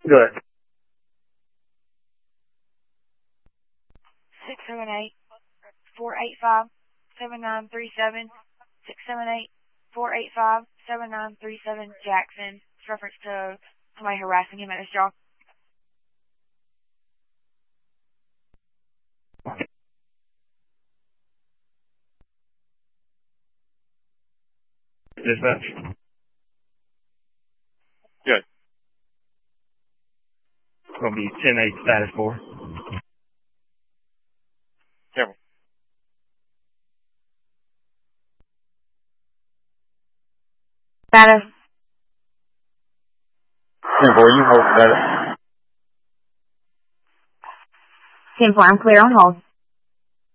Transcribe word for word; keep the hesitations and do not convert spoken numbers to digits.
Good. Six seven eight four eight five seven nine three seven. Six seven eight four eight five seven nine three seven. Jackson. It's reference to somebody harassing him at his job. Dispatch. Good. It's going to be ten eight status four. Careful. Status. ten four, you hold status. ten four, I'm clear on hold.